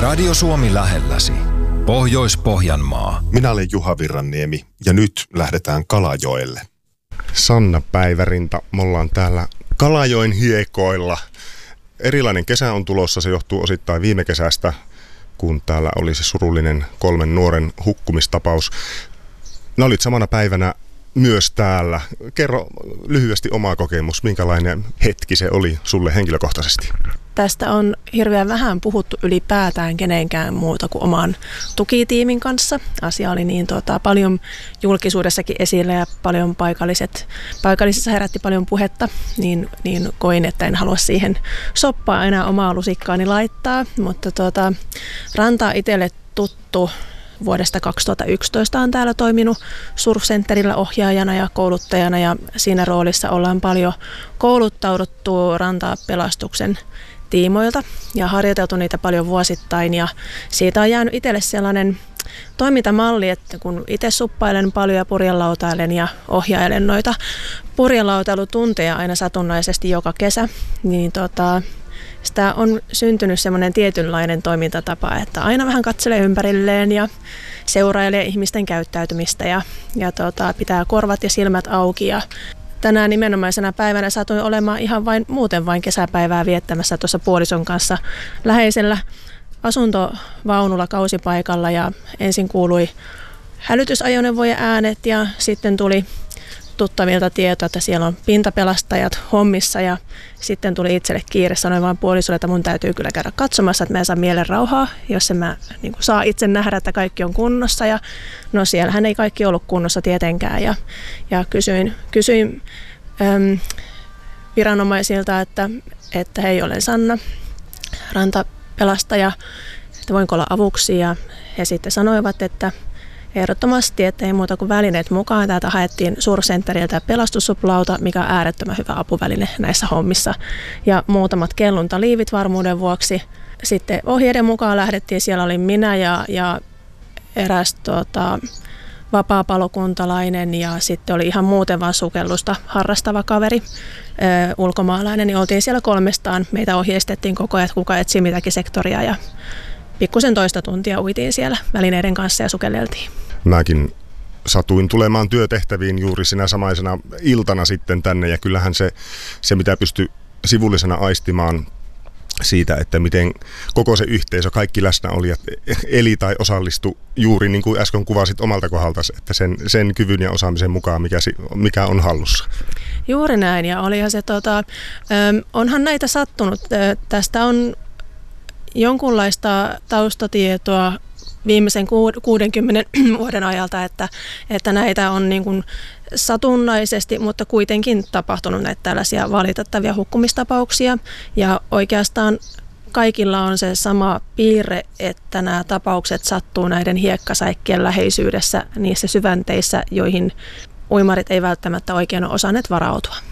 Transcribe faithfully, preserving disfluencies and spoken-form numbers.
Radio Suomi lähelläsi. Pohjois-Pohjanmaa. Minä olen Juha Virranniemi ja nyt lähdetään Kalajoelle. Sanna Päivärinta, me ollaan täällä Kalajoen hiekoilla. Erilainen kesä on tulossa, se johtuu osittain viime kesästä, kun täällä oli se surullinen kolmen nuoren hukkumistapaus. Nää olit samana päivänä myös täällä. Kerro lyhyesti oma kokemus, minkälainen hetki se oli sulle henkilökohtaisesti? Tästä on hirveän vähän puhuttu ylipäätään kenenkään muuta kuin oman tukitiimin kanssa. Asia oli niin tuota, paljon julkisuudessakin esillä ja paljon paikalliset, paikallisissa herätti paljon puhetta, niin, niin koin, että en halua siihen soppaa enää omaa lusikkaani laittaa. Mutta tuota, Ranta itselle tuttu. Vuodesta kaksituhattayksitoista on täällä toiminut Surf-centerillä ohjaajana ja kouluttajana ja siinä roolissa ollaan paljon kouluttauduttu rantapelastuksen tiimoilta ja harjoiteltu niitä paljon vuosittain ja siitä on jäänyt itselle sellainen toimintamalli, että kun itse suppailen paljon ja purjelautailen ja ohjailen noita purjelautailutunteja aina satunnaisesti joka kesä, niin tota, sitä on syntynyt semmoinen tietynlainen toimintatapa, että aina vähän katselee ympärilleen ja seurailee ihmisten käyttäytymistä ja, ja tota, pitää korvat ja silmät auki. Ja tänään nimenomaisena päivänä satuin olemaan ihan vain muuten vain kesäpäivää viettämässä tuossa puolison kanssa läheisellä asuntovaunulla kausipaikalla ja ensin kuului hälytysajoneuvojen äänet ja sitten tuli tuttavilta tietoa, että siellä on pintapelastajat hommissa ja sitten tuli itselle kiire, sanoin vaan puolisolle, että mun täytyy kyllä käydä katsomassa, että mä en saa mielen rauhaa, jos en mä niin kuin saa itse nähdä, että kaikki on kunnossa ja no siellähän ei kaikki ollut kunnossa tietenkään ja, ja kysyin, kysyin äm, viranomaisilta, että, että hei, olen Sanna, rantapelastaja, että voinko olla avuksi ja he sitten sanoivat, että ehdottomasti, että ei muuta kuin välineet mukaan. Täältä haettiin Surf-centeriltä pelastussuplauta, mikä on äärettömän hyvä apuväline näissä hommissa. Ja muutamat kelluntaliivit varmuuden vuoksi. Sitten ohjeiden mukaan lähdettiin. Siellä oli minä ja, ja eräs tota, vapaapalokuntalainen ja sitten oli ihan muuten vaan sukellusta harrastava kaveri, ö, ulkomaalainen. Niin oltiin siellä kolmestaan. Meitä ohjeistettiin koko ajan, että kuka etsii mitäkin sektoria ja pikkusen toista tuntia uitiin siellä välineiden kanssa ja sukelleltiin. Mäkin satuin tulemaan työtehtäviin juuri sinä samaisena iltana sitten tänne ja kyllähän se, se mitä pystyi sivullisena aistimaan siitä, että miten koko se yhteisö, kaikki läsnäolijat eli tai osallistu juuri niin kuin äsken kuvasit omalta kohdalta, että sen, sen kyvyn ja osaamisen mukaan, mikä, mikä on hallussa. Juuri näin ja olihan se, tota, onhan näitä sattunut. Tästä on jonkunlaista taustatietoa viimeisen kuudenkymmenen vuoden ajalta, että, että näitä on niin kuin satunnaisesti, mutta kuitenkin tapahtunut näitä tällaisia valitettavia hukkumistapauksia. Ja oikeastaan kaikilla on se sama piirre, että nämä tapaukset sattuu näiden hiekkasäikkien läheisyydessä niissä syvänteissä, joihin uimarit ei välttämättä oikein ole osanneet varautua.